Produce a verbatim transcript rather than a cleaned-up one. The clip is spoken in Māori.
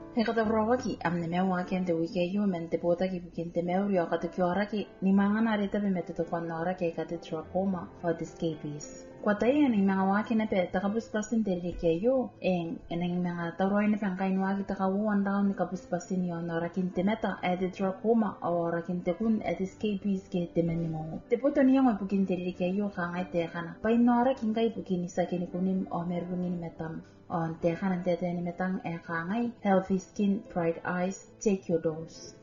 He kata brawaki am ne mewa kente wike yu men te bota ki kente meuri o kata kioraki ni mangana rita be mete kwa nora ke kata trachoma o the scabies. Kwa tai ni mga waki na pe takabus pasin tere ke yu eng eneng mga taroi na pangkain waki takawan daw ni kabus pasin yo nora kinte meta e the trachoma o ora kinte kun e the scabies ke te menimo. Te bota ni yung ipukin tere ke yu kangay te kana. Pai nora kinkai ipukin isa kinikunim o merungin metam. On te kanan te te ni metang e kangay healthy skin, bright eyes, take your dose.